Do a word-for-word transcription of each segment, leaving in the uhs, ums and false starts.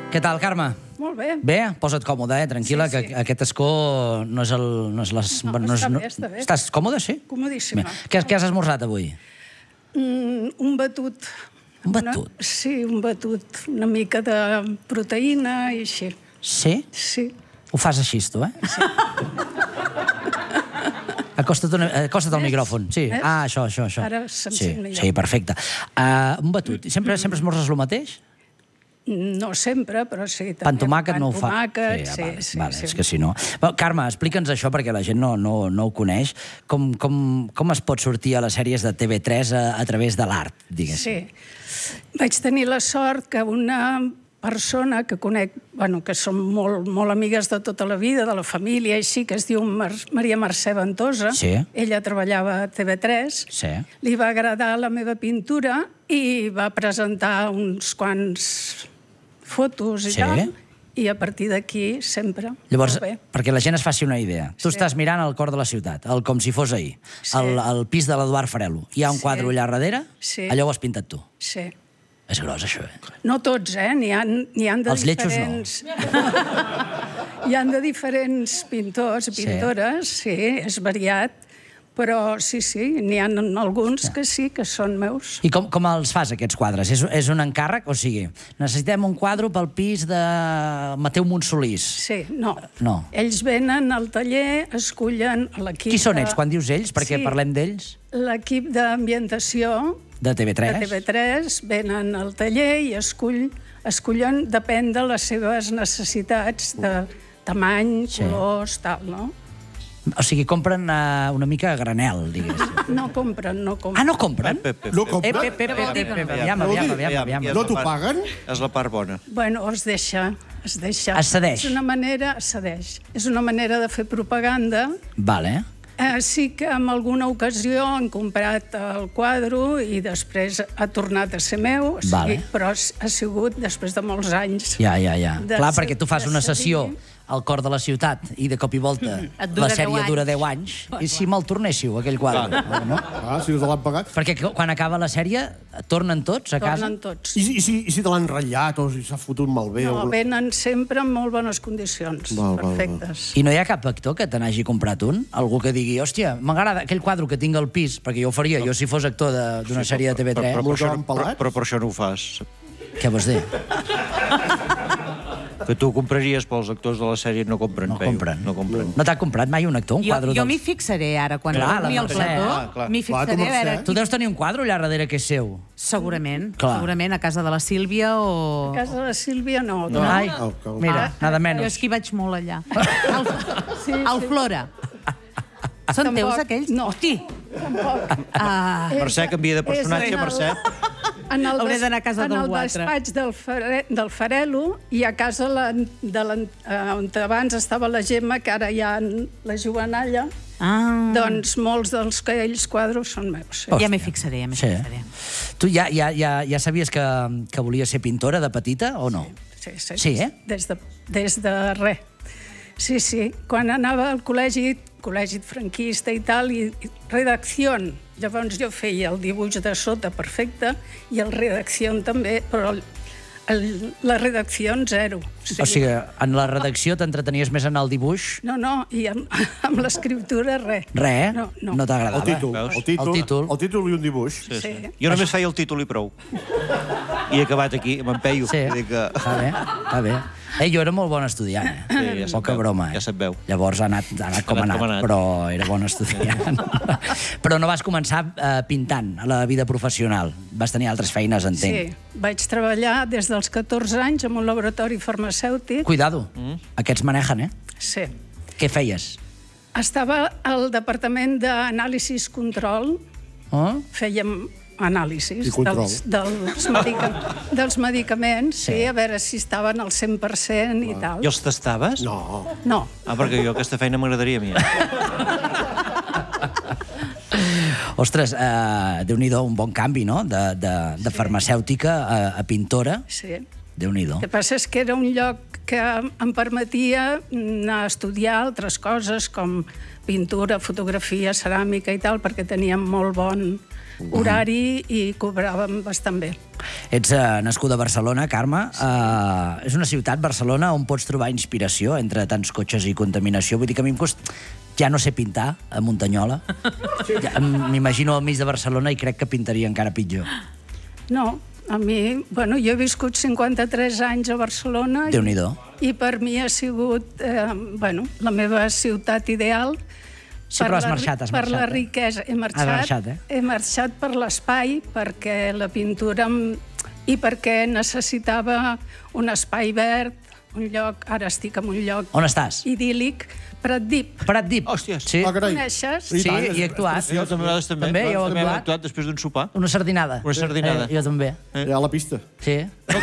Què tal, Carme? Molt bé. Bé? Posa't còmode, eh? Tranquil·la, Sí, sí. que aquest escó no és el... No, és les... No, no és, està no... bé, està bé. Estàs còmode, sí? Comodíssima. Bé. Què, què has esmorzat avui? Mm, un batut. Un batut? Una, sí, un batut. Una mica de proteïna i així. Sí? Sí. Ho fas així, tu, eh? Sí. Acosta't, una, acosta't al micròfon. Sí. Ves? Ah, això, això, això. Ara se'm sí, sent millor. sí, perfecte. Uh, un batut. Sempre, sempre esmorzes el mateix? No sempre, però sí. Pa amb tomàquet no ho fa? Tomàquet, sí, sí, vale, sí. vale, sí. és que si no... Bueno, Carme, explica'ns això perquè la gent no, no, no ho coneix. Com, com, com es pot sortir a les sèries de T V tres a, a través de l'art, diguéssim? Sí. Vaig tenir la sort que una persona que conec, bueno, que som molt, molt amigues de tota la vida, de la família, així, que es diu Mar Maria Mercè Ventosa. Sí. Ella treballava a T V tres. Sí. Li va agradar la meva pintura i va presentar uns quants fotos i Sí. tal. I a partir d'aquí, sempre. Llavors, Molt bé. perquè la gent es faci una idea, tu Sí. estàs mirant el cor de la ciutat, el com si fos ahir, Sí. el, el pis de l'Eduard Farelo. Hi ha un Sí. quadre allà darrere, Sí. allò ho has pintat tu. Sí. És gros, això, eh? No tots, eh? N'hi ha, n'hi ha de Els lletjos no. diferents... Hi ha de diferents pintors i Sí. pintores, sí, és variat, però sí, sí, n'hi ha alguns que sí, que són meus. I com, com els fas, aquests quadres? És, és un encàrrec? O sigui, necessitem un quadre pel pis de Mateu Montsolís. Sí, no. No. Ells venen al taller, escullen l'equip... Qui són de- ells? Quan dius ells, perquè Sí. parlem d'ells? L'equip d'ambientació De T V tres? de T V tres venen al taller i escull, escullen, depèn de les seves necessitats de tamany, Sí. colors, tal, no? O sigui, compren uh, una mica a granel, diguéssim. No compren, no compren. Ah, no compren? No Eh, compren? pe, pe, pe, pe, pe, pe, aviam, aviam, aviam, aviam. No t'ho paguen? És la part bona. Bueno, es deixa, es deixa. Es cedeix. És una manera, es cedeix. És una manera de fer propaganda. Vale. Eh, sí que en alguna ocasió han comprat el quadre i després ha tornat a ser meu, o sigui, Vale. però ha sigut després de molts anys. Ja, ja, ja. De Clar, ser- perquè tu fas de una cedir. sessió al cor de la ciutat i de cop i volta Et dura la sèrie deu dura anys. deu anys. I si me'l tornéssiu, aquell quadre? No? Ah, si no te l'han pagat. Perquè quan acaba la sèrie, tornen tots a casa? Tornen tots. I, i, si, i si te l'han ratllat o si s'ha fotut malbé? No, o... venen sempre en molt bones condicions, Val, val, val. perfectes. I no hi ha cap actor que te n'hagi comprat un? Algú que digui, hòstia, m'agrada aquell quadre que tinc al pis, perquè jo ho faria, jo si fos actor de- d'una sèrie de T V tres. Però, Amb per el que això, van no- però, pelat? però per això no ho fas. Què vols dir? Que tu compraries, però els actors de la sèrie no compren. No veieu? compren. No compren. No t'ha comprat mai un actor, un Jo, quadre jo dels... m'hi fixaré ara, quan Clar, la torni al Mercè, plató, clar, clar. m'hi Clar, tu, fixaré a veure... Mercè. Tu deus tenir un quadre allà darrere que és seu. Segurament, Clar. segurament a casa de la Sílvia o... A casa de la Sílvia no. No. Ai, Oh, que- mira, nada Jo menos. és que hi vaig molt allà. Al, Sí, al sí. Flora. Són Tampoc, teus, aquells? no. Hosti! Tampoc. Ah, Mercè canvia de personatge, És en el- Mercè. En el, Hauré des- d'anar a casa en del el Guatre. despatx del, fare, del Farelo i a casa la, de la, eh, on abans estava la Gemma, que ara hi ha la Joanalla, ah. doncs molts dels que ells quadros són meus. Sí. ja m'hi fixaré, ja m'hi Sí. fixaré. Tu ja, ja, ja, ja sabies que, que volies ser pintora de petita o no? Sí, sí, Sí, eh? Des de, des de res. Sí, sí. Quan anava al col·legi, col·legi franquista i tal, i, i redacció. Llavors jo feia el dibuix de sota perfecte i el redacció també, però el, el, la redacció zero. O sigui, en la redacció t'entretenies més en el dibuix? No, no, i amb, amb l'escriptura res. Res, eh? No, no. No t'agradava? El títol, Veus? el títol, El títol. el títol i un dibuix. Sí, Sí. sí. Jo només feia el títol i prou. I he acabat aquí, m'empeio. Sí, Vull dir que... està bé, està bé. Eh, jo era molt bon estudiant, eh? Sí, ja se't Poca veu, broma, eh? ja se't veu. Llavors ha anat, ha anat com ha Ha anat, anat com ha anat. però era bon estudiant. Però no vas començar eh, pintant a la vida professional. Vas tenir altres feines, entenc. Sí, vaig treballar des dels catorze anys en un laboratori farmacèutic. Cuidado, mm. aquests manejen, eh? Sí. Què feies? Estava al departament d'anàlisis control, Oh? fèiem anàlisis I control. dels, dels, medica, dels medicaments, sí. sí, a veure si estaven al cent per cent i tal. I els tastaves? No. No, Ah, perquè jo aquesta feina m'agradaria a mi. Ostres, eh, Déu-n'hi-do, un bon canvi, no?, de, de, de farmacèutica a, a pintora. sí. Déu-n'hi-do. El que passa és que era un lloc que em permetia anar a estudiar altres coses com pintura, fotografia, ceràmica i tal, perquè teníem molt bon horari i cobràvem bastant bé. Ets uh, nascuda a Barcelona, Carme. Uh, és una ciutat, Barcelona, on pots trobar inspiració entre tants cotxes i contaminació. Vull dir que a mi em costa... Ja no sé pintar a Muntanyola. Ja, m'imagino al mig de Barcelona i crec que pintaria encara pitjor. No, a mi... Bueno, jo he viscut cinquanta-tres anys a Barcelona i, Déu-n'hi-do. i per mi ha sigut eh, bueno, la meva ciutat ideal. Sí, però has marxat, has per marxat, la eh? riquesa. He marxat, Has marxat, eh? he marxat per l'espai, perquè la pintura... em- i perquè necessitava un espai verd, un lloc... Ara estic en un lloc On estàs? idíl·lic, Pratdip. Pratdip. Hòsties. Sí, Ah, carai. Coneixes? sí, tant, és- hi he actuat. Jo també, a vegades també. També, hi heu També hem actuat? actuat després d'un sopar. Una sardinada. Una sardinada. Eh, jo també. Ja a la pista. Sí.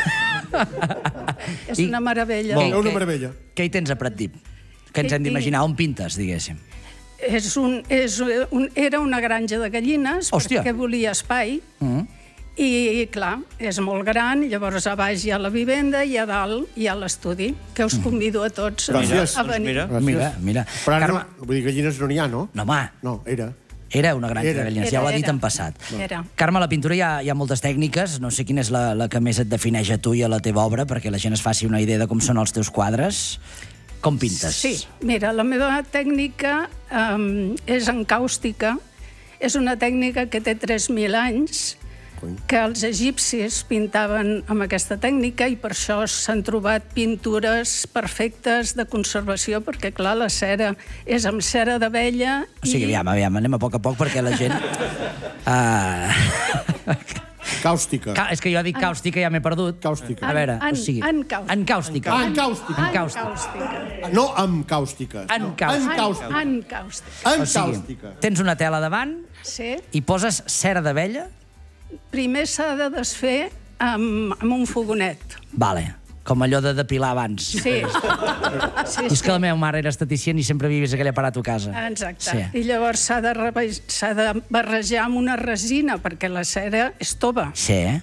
És I- una meravella. Què- És una què- meravella. Què hi tens a Pratdip? Que ens Què hem tinc? d'imaginar on pintes, diguéssim. És un, és un, era una granja de gallines, Hòstia. perquè volia espai, Mm. i, clar, és molt gran, llavors a baix hi ha la vivenda i a dalt hi ha l'estudi, que us convido a tots a, Gràcies. a venir. Mira. Gràcies. Mira, mira. Però ara Carme, no, vull dir, gallines no n'hi ha, no? no, home, No, era. era una granja Era. de gallines, Era, ja ho ha dit era. en passat. Era. Carme, a la pintura hi ha, hi ha moltes tècniques, no sé quina és la, la que més et defineix a tu i a la teva obra, perquè la gent es faci una idea de com són els teus quadres. Com pintes? Sí, mira, la meva tècnica um, és encàustica. És una tècnica que té tres mil anys, que els egipcis pintaven amb aquesta tècnica i per això s'han trobat pintures perfectes de conservació, perquè, clar, la cera és amb cera d'abella O sigui, i... aviam, aviam, anem a poc a poc perquè la gent... Uh... Càustica. Ca- és que jo dic càustica i ja m'he perdut. Càustica. A veure, En- o sigui... encàustica. Encàustica. Ah, encàustica. Encàustica. No amb càustica. Encàustica. Encàustica. Encàustica. O sigui, Encàustica. tens una tela davant Sí. i poses cera d'abella. Primer s'ha de desfer amb, amb un fogonet. Vale, com allò de depilar abans. Sí. sí, És sí. que la meva mare era esteticient i sempre havia vist aquell aparat a casa. Exacte. Sí. I llavors s'ha de, rebe- s'ha de barrejar amb una resina, perquè la cera és tova. Sí, eh?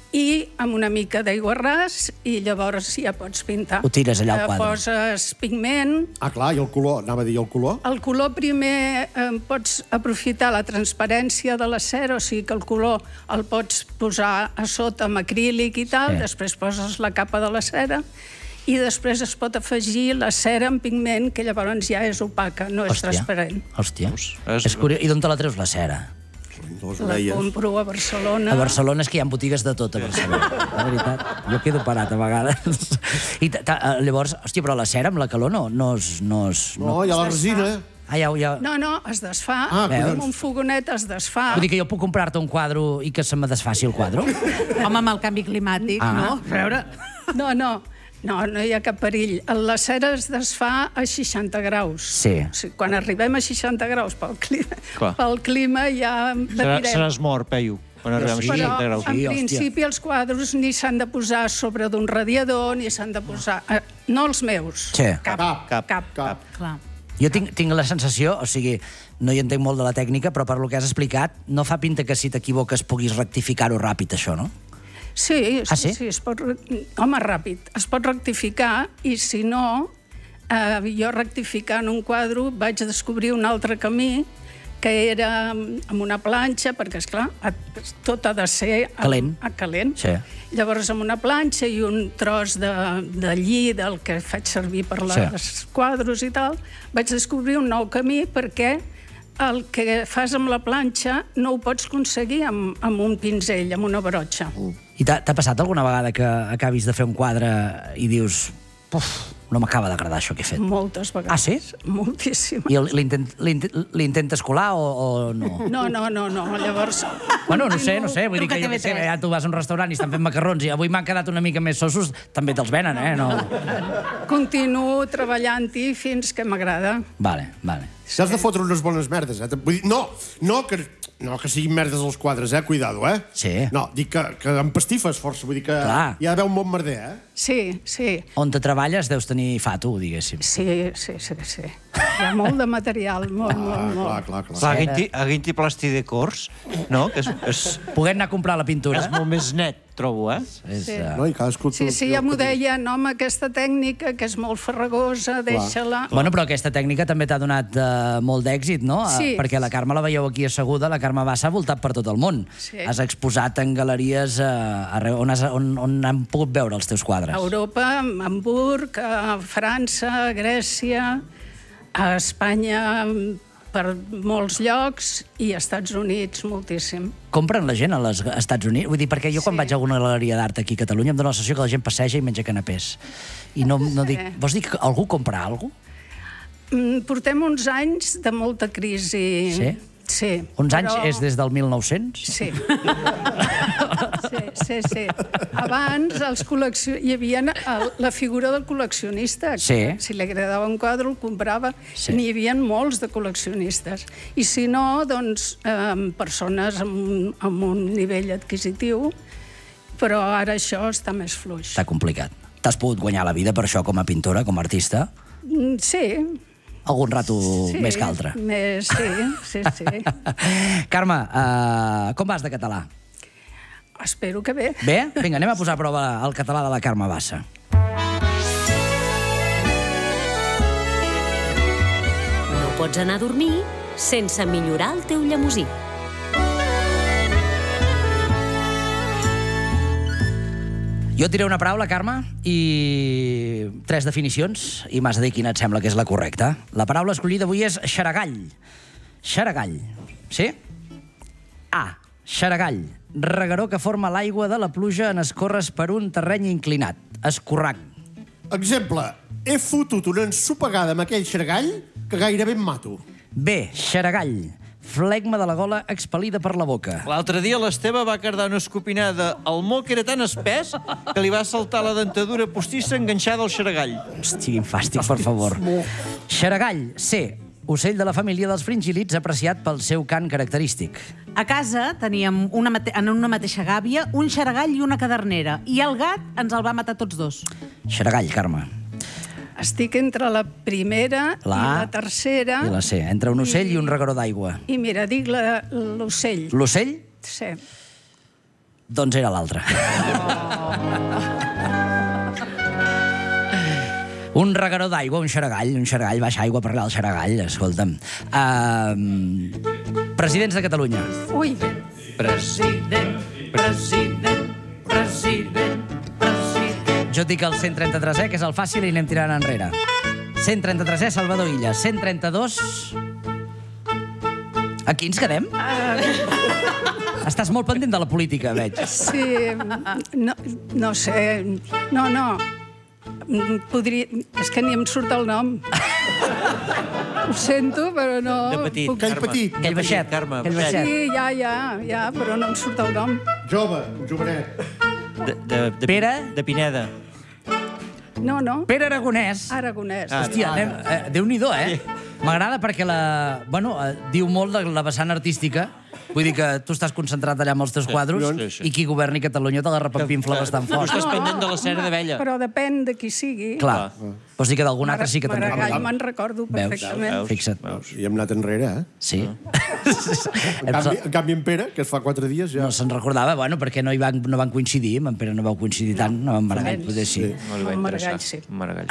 I amb una mica d'aigua ras, i llavors ja pots pintar. Ho tires allà al Eh, quadre. Poses pigment. Ah, clar, i el color. Anava a dir el color. El color primer eh, pots aprofitar la transparència de la cera, o sigui que el color el pots posar a sota amb acrílic i tal, Sí. després poses la capa de la cera, i després es pot afegir la cera amb pigment, que llavors ja és opaca, no és transparent. Hòstia. és- És curiós. I d'on te la treus, la cera? De les La orelles. compro a Barcelona. A Barcelona és que hi ha botigues de tot, a Barcelona. La veritat, jo quedo parat a vegades. I ta, ta, llavors, hòstia, però la cera amb la calor no, no es... No, es, No, hi ha la resina. Ah, ja, ja... No, no, es desfà. Ah, amb collons. un fogonet es desfà. Vull dir que jo puc comprar-te un quadre i que se me desfaci el quadre? Home, amb el canvi climàtic, Ah. no? A veure... No, no, no, no hi ha cap perill. La cera es desfà a seixanta graus. Sí. O sigui, quan arribem a seixanta graus pel clima, Clar. pel clima ja Serà, patirem. seràs mort, Peyu, quan arribem a sí. seixanta Però, graus. en Sí, hòstia. principi, els quadres ni s'han de posar sobre d'un radiador, ni s'han de posar... Eh, no els meus. Sí. Cap. Cap. Cap. Cap. Cap. Clar. Jo tinc, tinc la sensació, o sigui, no hi entenc molt de la tècnica, però per lo que has explicat, no fa pinta que si t'equivoques puguis rectificar-ho ràpid, això, no? Sí, Ah, sí? sí, es pot... Home, ràpid. Es pot rectificar i, si no, eh, jo rectificant un quadre vaig descobrir un altre camí, que era amb una planxa, perquè, esclar, tot ha de ser... Calent. A, a calent. Sí. Llavors, amb una planxa i un tros de, de lli del que faig servir per les Sí. quadres i tal, vaig descobrir un nou camí, perquè el que fas amb la planxa no ho pots aconseguir amb, amb un pinzell, amb una brotxa. I t'ha t'ha passat alguna vegada que acabis de fer un quadre i dius... Puf, no m'acaba d'agradar això que he fet. Moltes vegades. Ah, sí? Moltíssimes. I el- l'intent- l'intent- l'intentes colar o, o no? No, no, no, no. Llavors... Bueno, no sé, no sé. Vull dir que jo Truca què sé, T V tres. ja tu vas a un restaurant i estan fent macarrons i avui m'han quedat una mica més sossos, també te'ls venen, eh? No. Continuo treballant-hi fins que m'agrada. Vale, vale. Si has de fotre unes bones merdes, eh? Vull dir, no, no que, no que siguin merdes els quadres, eh? Cuidado, eh? Sí. No, dic que, que empastifes força, vull dir que Clar. hi ha d'haver un bon merder, eh? Sí, sí. On te treballes deus tenir fato, diguéssim. Sí, sí, sí, sí. Hi ha molt de material, molt, molt, molt. Clar, clar, clar. Clar, aguinti, aguinti plasti de cors, no? Que és, és, Poguem anar a comprar la pintura. és molt més net, trobo, eh? És, Sí. eh, No, i cadascú... Sí, sí, ja m'ho deien, home, aquesta tècnica, que és molt farragosa, deixa-la... Bueno, però aquesta tècnica també t'ha donat uh, molt d'èxit, no? Sí. Uh, perquè la Carme la veieu aquí asseguda, la Carme Bassa ha voltat per tot el món. Sí. Has exposat en galeries uh, arreu, on, has, on, on han pogut veure els teus quadres. A Europa, a Hamburg, a França, a Grècia, a Espanya, per molts llocs, i als Estats Units moltíssim. Compren la gent als Estats Units? Vull dir, perquè jo quan Sí. vaig a alguna galeria d'art aquí a Catalunya em dóna la sensació que la gent passeja i menja canapés. I no, no dic... Vols dir que algú compra alguna cosa? Mm, Portem uns anys de molta crisi. Sí? Sí. Uns anys però- és des del mil nou-cents? Sí. Sí, sí, sí. Abans els col·leccio... hi havia el, la figura del col·leccionista. que Sí. Si li agradava un quadre, el comprava. Sí. N'hi havia molts de col·leccionistes. I si no, doncs, eh, persones amb, un- amb un nivell adquisitiu, però ara això està més fluix. Està complicat. T'has pogut guanyar la vida per això com a pintora, com a artista? Mm, Sí. Algun rato Sí, més que altre. Més, sí, sí, sí. Carme, uh, com vas de català? Espero que bé. Bé? Vinga, anem a posar a prova el català de la Carme Bassa. No pots anar a dormir sense millorar el teu llemosí. Jo et diré una paraula, Carme, i tres definicions, i m'has de dir quina et sembla que és la correcta. La paraula escollida avui és xaragall. Xaragall. Sí? A. Xaragall. Regueró que forma l'aigua de la pluja en escorres per un terreny inclinat. Escorrang. Exemple, he fotut una ensopegada amb aquell xargall que gairebé em mato. B. Xaragall. Flegma de la gola expel·lida per la boca. L'altre dia l'Esteve va cardar una escopinada al moc que era tan espès que li va saltar la dentadura postissa enganxada al xaragall. Hosti, quin fàstic, per favor. Xaragall. C. Ocell de la família dels fringíl·lids apreciat pel seu cant característic. A casa teníem una mate en una mateixa gàbia un xaragall i una cadernera, i el gat ens el va matar tots dos. Xaragall, Carme. Estic entre la primera La i A la tercera. I la C. Entre un ocell i, I- un regueró d'aigua. I mira, dic la- l'ocell. L'ocell? Sí. Doncs era l'altre. Un regueró d'aigua, un xaragall, un xaragall, baixa aigua per allà al xaragall, escolta'm. Uh, presidents de Catalunya. Ui, President, president, president, president. Jo et dic el cent trenta-tres E, que és el fàcil, i anem tirant enrere. cent trenta-tres E, Salvador Illa. cent trenta-dos... Aquí ens quedem? Estàs molt pendent de la política, veig. sí, no, no sé, no, no, podria, és que ni em surt el nom. Ho sento, però no... De petit, puc- Aquell Carme. petit. Aquell baixet, Carme, aquell baixet. baixet. Sí, ja, ja, ja, però no em surt el nom. Jove, un jovenet. De, de, de, Pere? De Pineda. No, no, Pere Aragonès. Aragonès. Ah, Hòstia, anem, eh, Déu-n'hi-do, eh? M'agrada perquè la... Bueno, eh, diu molt de la vessant artística. Vull dir que tu estàs concentrat allà amb els teus quadros sí, sí. i qui governi Catalunya te la repampinfla bastant Tu fort. estàs pendent de la cera d'abella. Però depèn de qui sigui. Clar. Vols dir que d'algun altre sí que te'n Maragall recordes? me'n recordo Veus? perfectament. Fixa't. I hem anat enrere, eh? Sí. En canvi, en canvi en Pere, que es fa quatre dies, ja... No se'n recordava, bueno, perquè no, hi van, no van coincidir, amb en Pere no vau coincidir tant, no, amb Maragall, Menys. potser sí. No li va El interessar. Maragall, sí. Maragall.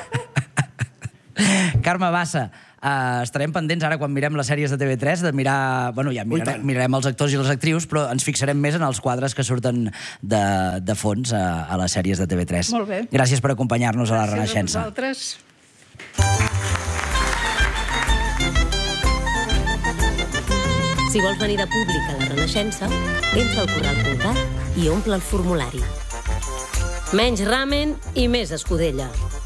Carme Bassa, uh, estarem pendents ara quan mirem les sèries de T V tres de mirar... Bueno, ja mirarem, tant. mirarem els actors i les actrius, però ens fixarem més en els quadres que surten de, de fons a, a les sèries de T V tres. Molt bé. Gràcies per acompanyar-nos a la Gràcies a Renaixença. vosaltres. Si vols venir de públic a la Renaixença, entra al corral punt cat i omple el formulari. Menys ramen i més escudella.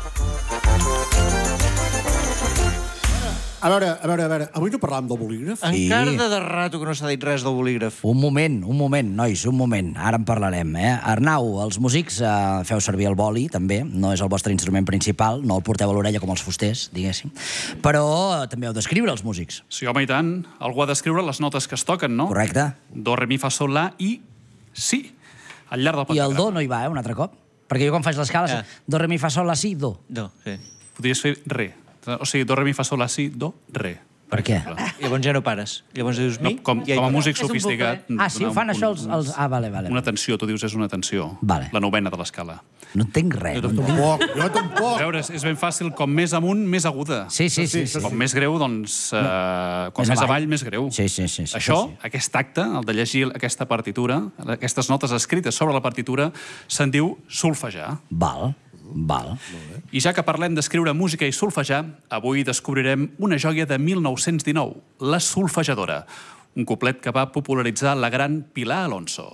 A veure, a veure, a veure, avui no parlàvem del bolígraf? Encara de, de rato que no s'ha dit res del bolígraf. Un moment, un moment, nois, un moment. Ara en parlarem, eh? Arnau, els músics eh, feu servir el boli, també. No és el vostre instrument principal, no el porteu a l'orella com els fusters, diguéssim. Però també heu d'escriure, els músics. Sí, home, i tant. Algú ha d'escriure les notes que es toquen, no? Correcte? Do, re, mi, fa, sol, la i si, al llarg del I el pentagrama. do no hi va, eh, un altre cop? Perquè jo quan faig l'escala, Ah. do, re, mi, fa, sol, la, si, do. No, sí. Podries fer re. O sigui, do, re, mi, fa, sol, la, si, do, re. Per què? Llavors ja no pares. Llavors dius mi... No, com, i com a hi músic És un sofisticat... Ah, sí, ho fan això els... els... Ah, vale, vale. Una tensió, tu dius és una tensió. Vale. La novena de l'escala. No entenc res. No entenc... Tampoc, jo A tampoc. veure, és, és ben fàcil, com més amunt, més aguda. Sí, sí, sí. sí, Com més greu, doncs... Eh, com Més més avall. avall, més greu. Sí, sí, sí, sí. Això, Sí, aquest acte, el de llegir aquesta partitura, aquestes notes escrites sobre la partitura, se'n diu solfejar. Val, val. I ja que parlem d'escriure música i solfejar, avui descobrirem una joia de mil nou-cents dinou, La solfejadora, un couplet que va popularitzar la gran Pilar Alonso.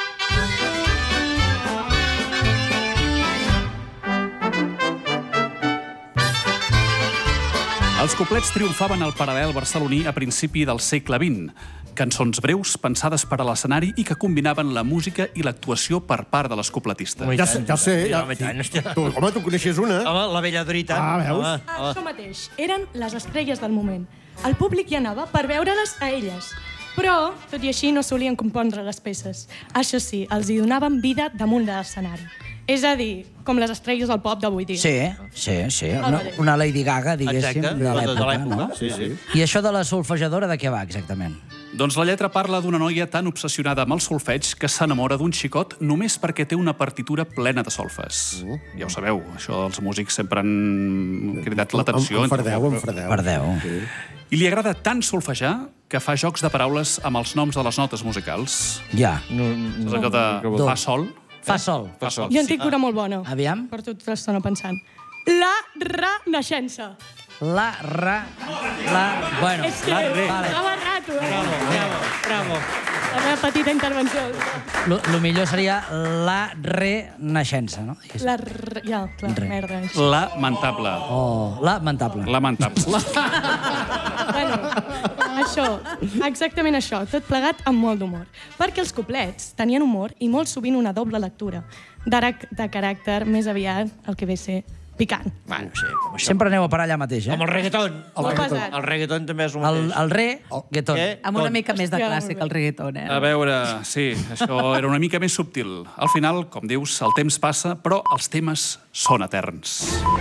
Els couplets triomfaven al paral·lel barceloní a principi del segle vint. Cançons breus, pensades per a l'escenari i que combinaven la música i l'actuació per part de les coupletistes. Ja sé, ja sé. Ja... Home, i tant, hòstia. Tu, home, tu coneixes una? Home, la vella Dorita. Ah, veus? Home, home. Això mateix. Eren les estrelles del moment. El públic hi anava per veure-les a elles. Però, tot i així, no solien compondre les peces. Això sí, els hi donaven vida damunt de l'escenari. És a dir, com les estrelles del pop d'avui dia. Sí, sí, sí. Una, una Lady Gaga, diguéssim, Exacte, de de l'època, l'època, no? sí, sí. I això de la solfejadora de què va, exactament? Doncs la lletra parla d'una noia tan obsessionada amb el solfeig que s'enamora d'un xicot només perquè té una partitura plena de solfes. Uh. Ja ho sabeu, això els músics sempre han cridat l'atenció. Em fardeu, em fardeu. Per Déu. Sí. I li agrada tant solfejar que fa jocs de paraules amb els noms de les notes musicals. Ja. No, És allò de Do. fa sol. Fa sol. Fa sol. Jo en tinc una molt bona. Aviam. Per tota l'estona pensant. La renaixença. La, ra, la... Bueno, És que la, vale. estava rato, eh? bravo, bravo. La meva petita intervenció. Lo, lo millor seria la renaixença, no? Diguéssim. La re... Ja, clar, Re. merda. Lamentable. Oh, lamentable. Lamentable. Bueno, això, exactament això, tot plegat amb molt d'humor. Perquè els couplets tenien humor i molt sovint una doble lectura, de, de caràcter més aviat el que ve a ser picant. Bueno, sí, com això. Sempre aneu a parar allà mateix, eh? Com el reggaeton. El Molt reggaeton. pesat. El reggaeton també és un El, mateix. el re, gueton. Què? Amb una mica més de Hòstia, classe que el reggaeton, eh? A veure, sí, això era una mica més subtil. Al final, com dius, el temps passa, però els temes són eterns.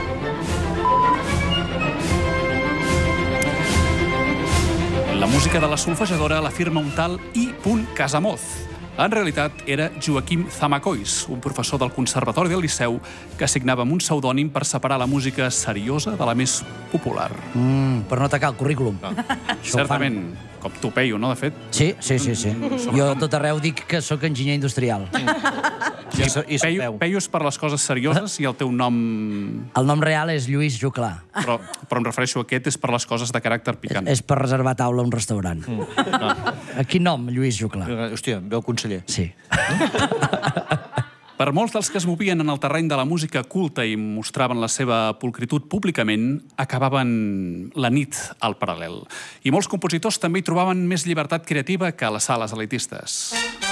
La música de la solfejadora la firma un tal I. Casamoz. En realitat, era Joaquim Zamacois, un professor del Conservatori del Liceu que assignava amb un pseudònim per separar la música seriosa de la més popular. Mm, per no atacar el currículum. Això ho fan. Certament, com tu, Peyu, no, de fet? Sí, sí, sí, sí. Jo a tot arreu dic que sóc enginyer industrial. I, so, i Peyu, sapeu. Peyu és per les coses serioses i el teu nom... El nom real és Lluís Juclà. Però, però em refereixo a aquest, és per les coses de caràcter picant. És per reservar taula a un restaurant. A quin nom, Lluís Juclà? Hòstia, veu conseller. Sí. Per molts dels que es movien en el terreny de la música culta i mostraven la seva pulcritud públicament, acabaven la nit al paral·lel. I molts compositors també hi trobaven més llibertat creativa que a les sales elitistes.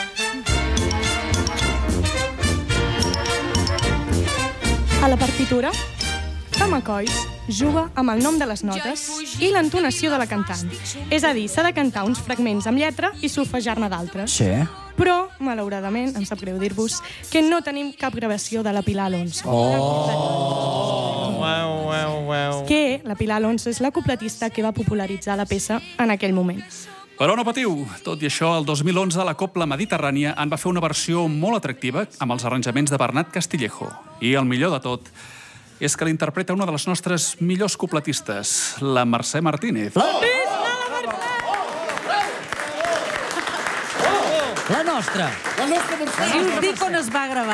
A la partitura, Zamacois juga amb el nom de les notes i l'entonació de la cantant. És a dir, s'ha de cantar uns fragments amb lletra i solfejar-ne d'altres. Sí. Però, malauradament, em sap greu dir-vos que no tenim cap gravació de la Pilar Alonso. Uau, uau, uau. Que la Pilar Alonso és la cupletista que va popularitzar la peça en aquell moment. Però no patiu, tot i això, el dos mil onze la Copla Mediterrània en va fer una versió molt atractiva amb els arranjaments de Bernat Castillejo. I el millor de tot és que l'interpreta una de les nostres millors cupletistes, la Mercè Martínez. La nostra! La nostra Mercè! Si us dic on es va gravar.